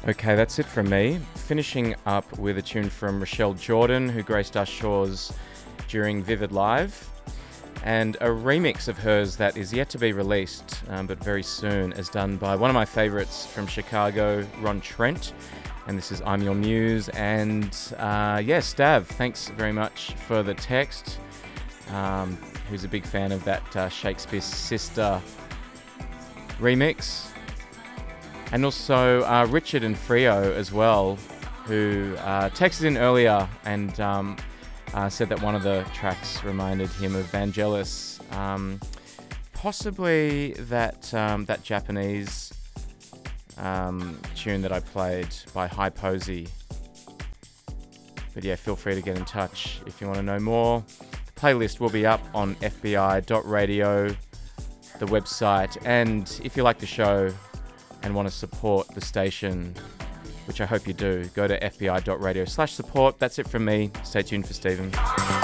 Okay, that's it from me. Finishing up with a tune from Rochelle Jordan, who graced our shores during Vivid Live, and a remix of hers that is yet to be released, but very soon, as done by one of my favorites from Chicago, Ron Trent. And this is I'm Your Muse. And Stav, thanks very much for the text. Who's a big fan of that Shakespeare's Sister remix. And also Richard and Frio as well, who texted in earlier and said that one of the tracks reminded him of Vangelis. Possibly that Japanese tune that I played by High Posey. But yeah, feel free to get in touch if you want to know more. The playlist will be up on fbi.radio, the website, and if you like the show and want to support the station, which I hope you do, go to fbi.radio/support. That's it from me. Stay tuned for Stephen.